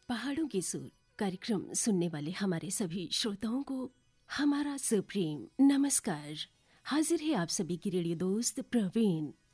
पहाड़ों के सुर कार्यक्रम सुनने वाले हमारे सभी श्रोताओं को हमारा सुप्रीम नमस्कार। हाजिर है आप सभी की रेडियो दोस्त प्रवीण